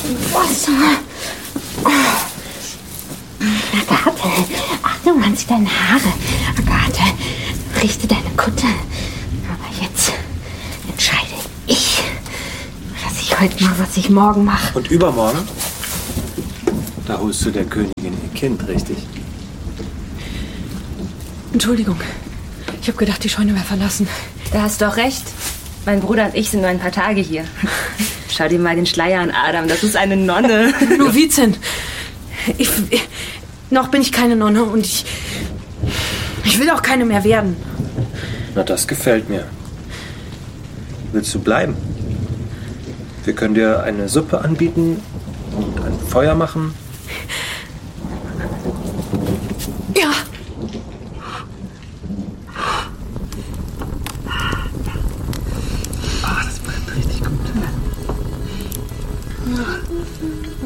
Wasser. Agathe, Achtung, man sieht deine Haare. Agathe, richte deine Kutte. Aber jetzt entscheide ich, was ich heute mache, was ich morgen mache. Und übermorgen? Da holst du der Königin ihr Kind, richtig? Entschuldigung, ich habe gedacht, die Scheune wäre verlassen. Da hast du auch recht. Mein Bruder und ich sind nur ein paar Tage hier. Schau dir mal den Schleier an, Adam. Das ist eine Nonne. Novizin. Noch bin ich keine Nonne und ich will auch keine mehr werden. Na, das gefällt mir. Willst du bleiben? Wir können dir eine Suppe anbieten und ein Feuer machen. Ja. Das brennt richtig gut.